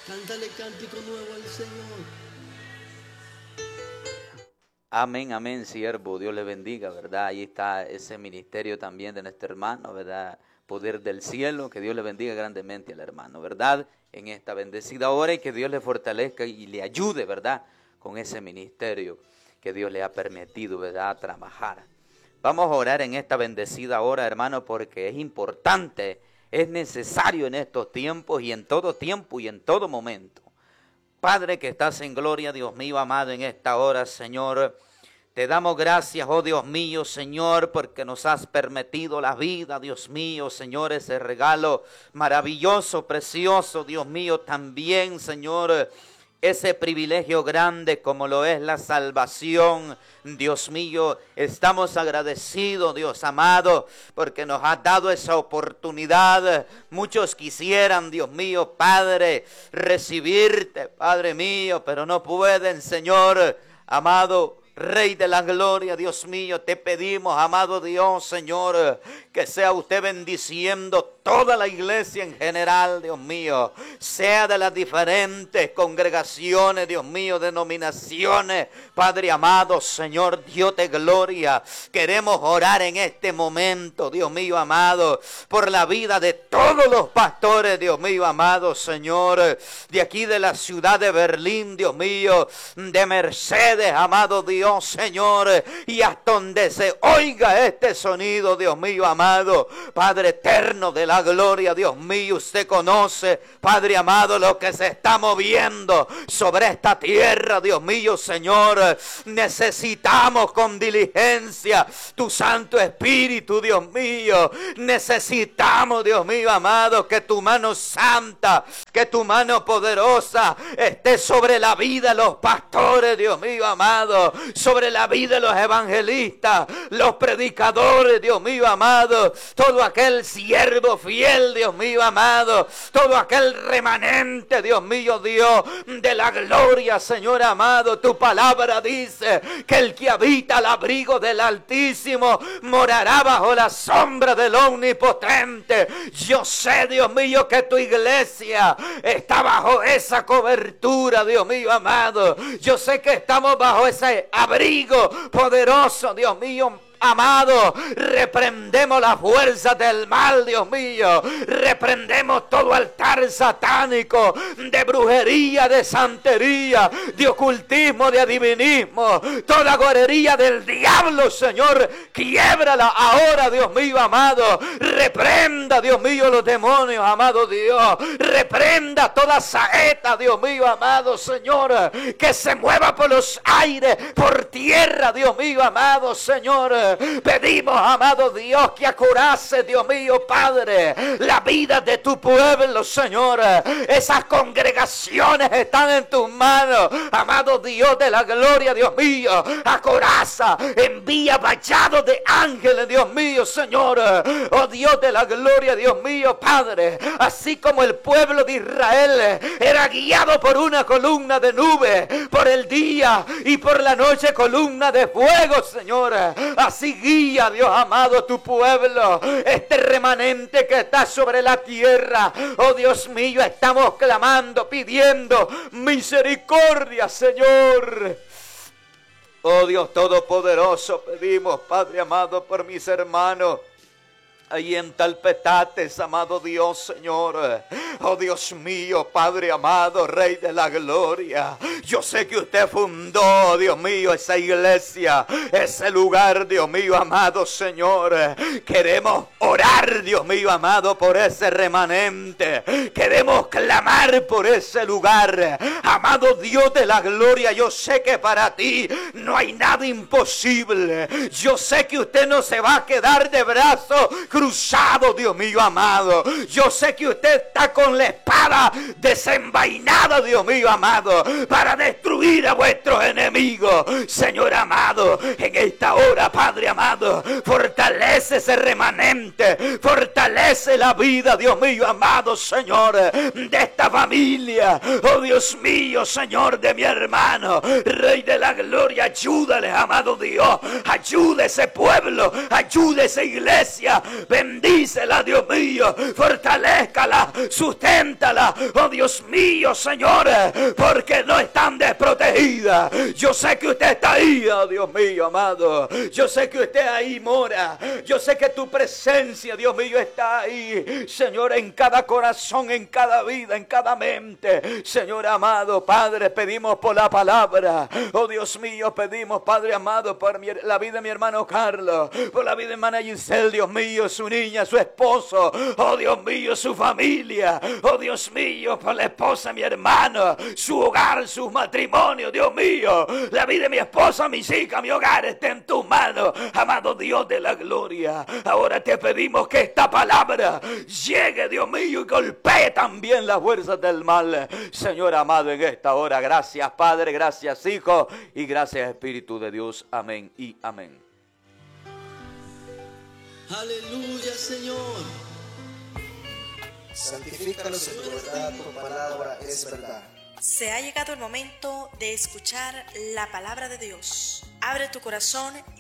Cántale cántico nuevo al Señor. Amén, amén, siervo. Dios le bendiga, ¿verdad? Ahí está ese ministerio también de nuestro hermano, ¿verdad? Poder del cielo, que Dios le bendiga grandemente al hermano, ¿verdad? En esta bendecida hora, y que Dios le fortalezca y le ayude, ¿verdad? Con ese ministerio que Dios le ha permitido, ¿verdad? A trabajar. Vamos a orar en esta bendecida hora, hermano, porque es importante, es necesario en estos tiempos y en todo momento. Padre que estás en gloria, Dios mío amado, en esta hora, Señor, te damos gracias, oh Dios mío, Señor, porque nos has permitido la vida, Dios mío, Señor, ese regalo maravilloso, precioso, Dios mío, también, Señor, ese privilegio grande como lo es la salvación. Dios mío, estamos agradecidos, Dios amado, porque nos has dado esa oportunidad. Muchos quisieran, Dios mío, Padre, recibirte, Padre mío, pero no pueden, Señor amado. Rey de la gloria, Dios mío, te pedimos, amado Dios, Señor, que sea usted bendiciendo toda la iglesia en general, Dios mío, sea de las diferentes congregaciones, Dios mío, denominaciones, Padre amado, Señor, Dios de gloria. Queremos orar en este momento, Dios mío amado, por la vida de todos los pastores, Dios mío amado, Señor, de aquí de la ciudad de Berlín, Dios mío, de Mercedes, amado Dios, Señor, y hasta donde se oiga este sonido, Dios mío amado, Padre eterno de la gloria, Dios mío, usted conoce, Padre amado, lo que se está moviendo sobre esta tierra, Dios mío, Señor. Necesitamos con diligencia tu Santo Espíritu, Dios mío. Necesitamos, Dios mío amado, que tu mano santa, que tu mano poderosa esté sobre la vida de los pastores, Dios mío amado, sobre la vida de los evangelistas, los predicadores, Dios mío amado, todo aquel siervo fiel, Dios mío amado, todo aquel remanente, Dios mío, Dios de la gloria, Señor amado. Tu palabra dice que el que habita al abrigo del Altísimo morará bajo la sombra del Omnipotente. Yo sé, Dios mío, que tu iglesia está bajo esa cobertura, Dios mío amado. Yo sé que estamos bajo ese abrigo poderoso, Dios mío amado. Reprendemos las fuerzas del mal, Dios mío. Reprendemos todo altar satánico, de brujería, de santería, de ocultismo, de adivinismo, toda gorería del diablo, Señor. Quiébrala ahora, Dios mío amado. Reprenda, Dios mío, los demonios, amado Dios. Reprenda toda saeta, Dios mío amado, Señor, que se mueva por los aires, por tierra, Dios mío amado, Señor. Pedimos, amado Dios, que acurase, Dios mío, Padre, la vida de tu pueblo, Señor. Esas congregaciones están en tus manos, amado Dios de la gloria, Dios mío. Acoraza, envía vallados de ángeles, Dios mío, Señor. Oh Dios de la gloria, Dios mío, Padre. Así como el pueblo de Israel era guiado por una columna de nube por el día y por la noche columna de fuego, Señor. Así guía, Dios amado, tu pueblo, este remanente que está sobre la tierra. Oh Dios mío, estamos clamando, pidiendo misericordia, Señor. Oh Dios todopoderoso, pedimos, Padre amado, por mis hermanos ahí en Talpetates, amado Dios, Señor. Oh Dios mío, Padre amado, Rey de la gloria. Yo sé que usted fundó, Dios mío, esa iglesia, ese lugar, Dios mío, amado Señor. Queremos orar, Dios mío, amado, por ese remanente. Queremos clamar por ese lugar. Amado Dios de la gloria, yo sé que para ti no hay nada imposible. Yo sé que usted no se va a quedar de brazos cruzado, Dios mío amado. Yo sé que usted está con la espada desenvainada, Dios mío amado, para para destruir a vuestros enemigos. Señor amado, en esta hora, Padre amado, fortalece ese remanente, fortalece la vida, Dios mío amado, Señor, de esta familia. Oh Dios mío, Señor, de mi hermano, Rey de la gloria, ayúdale, amado Dios, ayuda a ese pueblo, ayuda a esa iglesia, bendícela, Dios mío, fortalézcala, susténtala, oh Dios mío, Señor, porque no están desprotegidas. Yo sé que usted está ahí, oh Dios mío amado, yo sé que usted ahí mora, yo sé que tu presencia, Dios mío, está ahí, Señor, en cada corazón, en cada vida, en cada mente. Señor amado, Padre, pedimos por la palabra, oh Dios mío, pedimos, Padre amado, por la vida de mi hermano Carlos, por la vida de hermana Giselle, Dios mío, su niña, su esposo, oh Dios mío, su familia, oh Dios mío, por la esposa de mi hermano, su hogar, su matrimonio, Dios mío, la vida de mi esposa, mis hijas, mi hogar está en tus manos, amado Dios de la gloria. Ahora te pedimos que esta palabra llegue, Dios mío, y golpee también las fuerzas del mal, Señor amado, en esta hora. Gracias, Padre, gracias, Hijo, y gracias, Espíritu de Dios. Amén y amén. Aleluya, Señor. Santifícalos en tu verdad, tu palabra es verdad. Se ha llegado el momento de escuchar la palabra de Dios. Abre tu corazón y